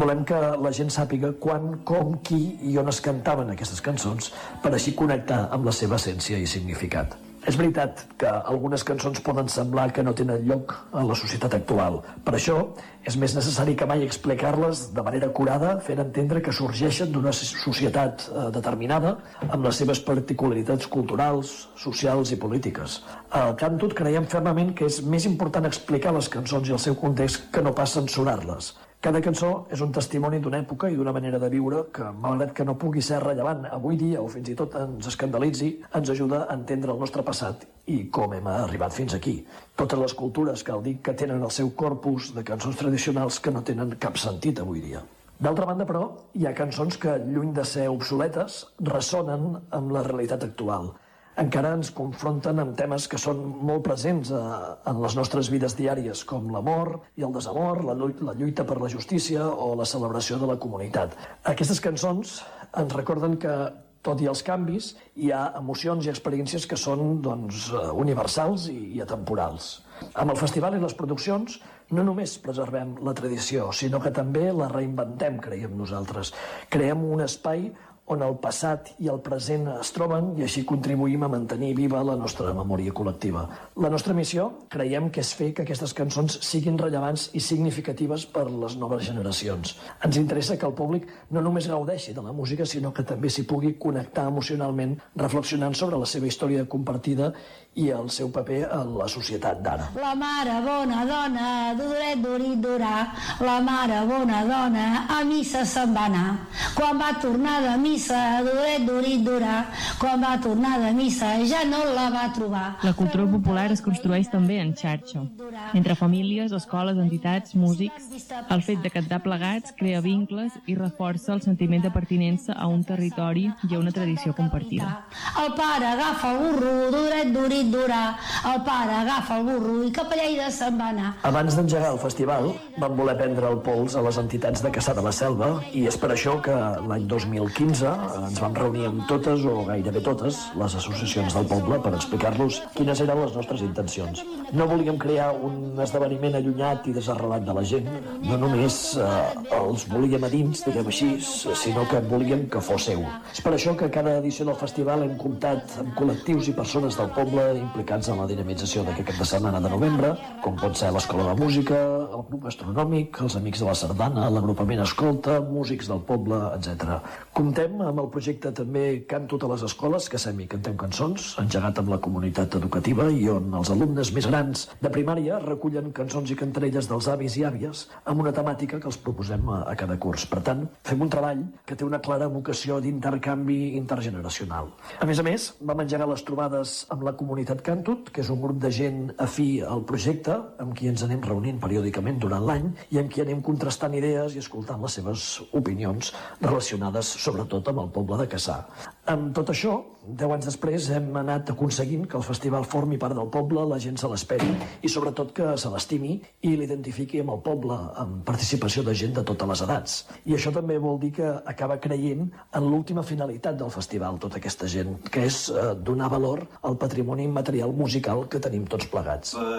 Volem que la gent sàpiga quan, com, qui i on es cantaven aquestes cançons per així connectar amb la seva essència i significat. És veritat que algunes cançons poden semblar que no tenen lloc en la societat actual. Per això és més necessari que mai explicar-les de manera acurada, fent entendre que sorgeixen d'una societat determinada amb les seves particularitats culturals, socials i polítiques. Al Cantut creiem fermament que és més important explicar les cançons i el seu context que no pas censurar-les. Cada cançó és un testimoni d'una època i d'una manera de viure que, malgrat que no pugui ser rellevant avui dia o fins i tot ens escandalitzi, ens ajuda a entendre el nostre passat i com hem arribat fins aquí. Totes les cultures, cal dir, que tenen el seu corpus de cançons tradicionals que no tenen cap sentit avui dia. D'altra banda, però, hi ha cançons que, lluny de ser obsoletes, ressonen amb la realitat actual. Encara ens confronten amb temes que són molt presents en les nostres vides diàries, com l'amor i el desamor, la lluita per la justícia o la celebració de la comunitat. Aquestes cançons ens recorden que, tot i els canvis, hi ha emocions i experiències que són universals i atemporals. Amb el festival i les produccions no només preservem la tradició, sinó que també la reinventem, creiem nosaltres. Creem un espai on el passat i el present es troben i així contribuïm a mantenir viva la nostra memòria col·lectiva. La nostra missió, creiem que és fer que aquestes cançons siguin rellevants i significatives per les noves generacions. Ens interessa que el públic no només gaudeixi de la música, sinó que també s'hi pugui connectar emocionalment, reflexionant sobre la seva història compartida i el seu paper en la societat d'ara. La mare bona dona, duret durit durà, la mare bona dona a missa se'n va anar. Quan va tornar de missa, duret durit durà, quan va tornar de missa ja no la va trobar. La cultura popular es construeix també en xarxa, entre famílies, escoles, entitats, músics. El fet de cantar plegats crea vincles i reforça el sentiment de pertinença a un territori i a una tradició compartida. El pare agafa el burro, duret durit durà, el pare agafa el burro i cap a Lleida se'n va anar. Abans d'engegar el festival, vam voler prendre el pols a les entitats de Cassà de la Selva i és per això que l'any 2015 ens vam reunir amb totes o gairebé totes les associacions del poble per explicar-los quines eren les nostres intencions. No volíem crear un esdeveniment allunyat i desarrelat de la gent, no només els volíem a dins, diguem així, sinó que volíem que fos seu. És per això que a cada edició del festival hem comptat amb col·lectius i persones del poble implicats en la dinamització d'aquest cap de setmana de novembre, com pot ser l'Escola de Música, el Club Gastronòmic, els Amics de la Sardana, l'agrupament Escolta, músics del poble, etc. Comptem amb el projecte també Canto a les escoles, que i cantem cançons, engegat amb la comunitat educativa i on els alumnes més grans de primària recullen cançons i cantarelles dels avis i àvies amb una temàtica que els proposem a cada curs. Per tant, fem un treball que té una clara vocació d'intercanvi intergeneracional. A més, vam engegar les trobades amb la comunitat Cantut, que és un grup de gent afí al projecte, amb qui ens anem reunint periòdicament durant l'any i amb qui anem contrastant idees i escoltant les seves opinions relacionades sobretot amb el poble de Cassà. Amb tot això, 10 anys després hem anat aconseguint que el festival formi part del poble, la gent se l'esperi i sobretot que se l'estimi i l'identifiqui amb el poble, amb participació de gent de totes les edats. I això també vol dir que acaba creient en l'última finalitat del festival, tota aquesta gent, que és donar valor al patrimoni immaterial musical que tenim tots plegats.